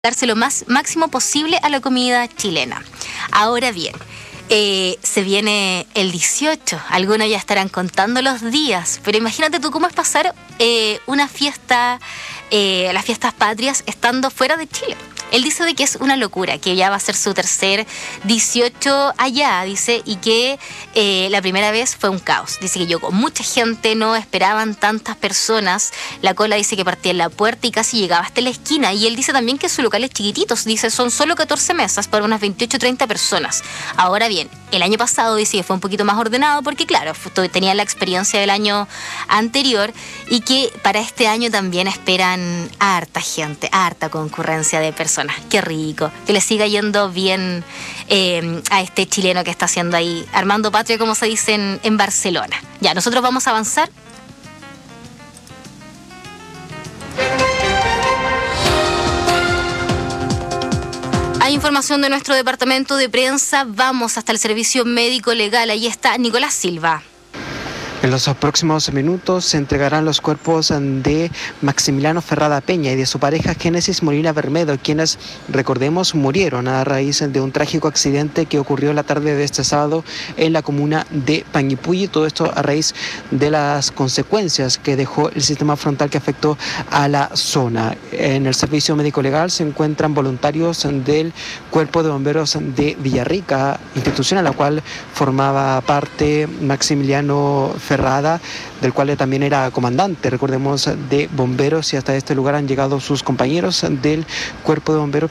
darse lo máximo posible a la comida chilena. Ahora bien, se viene el 18, algunos ya estarán contando los días, pero imagínate tú cómo es pasar una fiesta, las fiestas patrias, estando fuera de Chile. Él dice de que es una locura, que ya va a ser su tercer 18 allá, dice, y que la primera vez fue un caos. Dice que llegó mucha gente, no esperaban tantas personas, la cola dice que partía en la puerta y casi llegaba hasta la esquina, y él dice también que su local es chiquititos, dice son solo 14 mesas para unas 28-30 personas. Ahora bien, el año pasado dice que fue un poquito más ordenado porque claro, tenía la experiencia del año anterior y que para este año también esperan a harta gente, a harta concurrencia de personas. Qué rico, que le siga yendo bien a este chileno que está haciendo ahí, armando patria, como se dice en Barcelona. Ya, nosotros vamos a avanzar. Hay información de nuestro departamento de prensa, vamos hasta el servicio médico legal, ahí está Nicolás Silva. En los próximos minutos se entregarán los cuerpos de Maximiliano Ferrada Peña y de su pareja Génesis Molina Bermedo, quienes, recordemos, murieron a raíz de un trágico accidente que ocurrió la tarde de este sábado en la comuna de Panguipulli. Todo esto a raíz de las consecuencias que dejó el sistema frontal que afectó a la zona. En el servicio médico legal se encuentran voluntarios del Cuerpo de Bomberos de Villarrica, institución a la cual formaba parte Maximiliano Ferrada, del cual también era comandante, recordemos, de bomberos, y hasta este lugar han llegado sus compañeros del Cuerpo de Bomberos